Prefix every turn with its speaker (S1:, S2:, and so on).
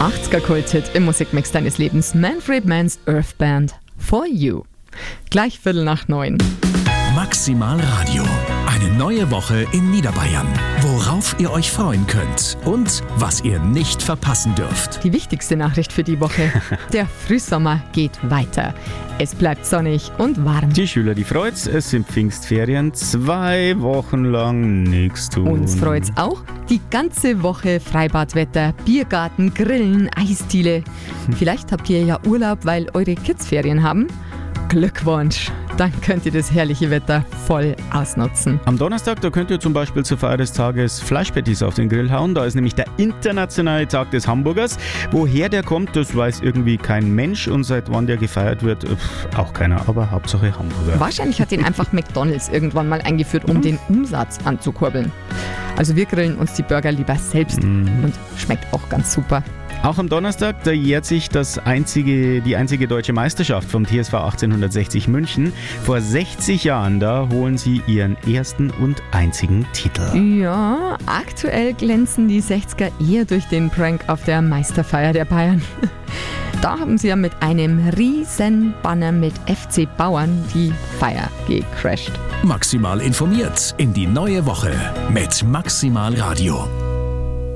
S1: 80er-Kult-Hit im Musikmix deines Lebens. Manfred Mann's Earth Band For You. Gleich 8:45.
S2: Maximal Radio. Eine neue Woche in Niederbayern. Worauf ihr euch freuen könnt und was ihr nicht verpassen dürft.
S1: Die wichtigste Nachricht für die Woche. Der Frühsommer geht weiter. Es bleibt sonnig und warm.
S3: Die Schüler, die freut's. Es sind Pfingstferien. 2 Wochen lang nichts tun.
S1: Uns freut's auch. Die ganze Woche Freibadwetter, Biergarten, Grillen, Eisdiele. Vielleicht habt ihr ja Urlaub, weil eure Kids Ferien haben. Glückwunsch! Dann könnt ihr das herrliche Wetter voll ausnutzen.
S3: Am Donnerstag, da könnt ihr zum Beispiel zur Feier des Tages Fleischpatties auf den Grill hauen. Da ist nämlich der internationale Tag des Hamburgers. Woher der kommt, das weiß irgendwie kein Mensch. Und seit wann der gefeiert wird, auch keiner. Aber Hauptsache Hamburger.
S1: Wahrscheinlich hat den einfach McDonald's irgendwann mal eingeführt, um den Umsatz anzukurbeln. Also wir grillen uns die Burger lieber selbst und schmeckt auch ganz super.
S3: Auch am Donnerstag, da jährt sich die einzige deutsche Meisterschaft vom TSV 1860 München. Vor 60 Jahren, da holen sie ihren ersten und einzigen Titel.
S1: Ja, aktuell glänzen die 60er eher durch den Prank auf der Meisterfeier der Bayern. Da haben sie ja mit einem riesen Banner mit FC Bauern die Feier gecrasht.
S2: Maximal informiert in die neue Woche mit Maximal Radio.